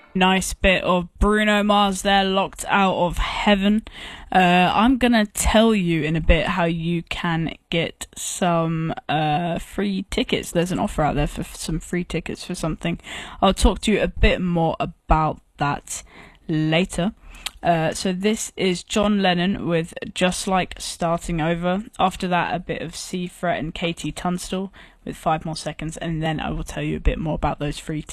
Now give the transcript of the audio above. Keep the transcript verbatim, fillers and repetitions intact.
Nice bit of Bruno Mars there, Locked Out of Heaven. Uh, I'm gonna tell you in a bit how you can get some uh, free tickets. There's an offer out there for some free tickets for something. I'll talk to you a bit more about that later. Uh, so this is John Lennon with Just Like Starting Over. After that, a bit of C Threat and Katie Tunstall with Five More Seconds, and then I will tell you a bit more about those free tickets.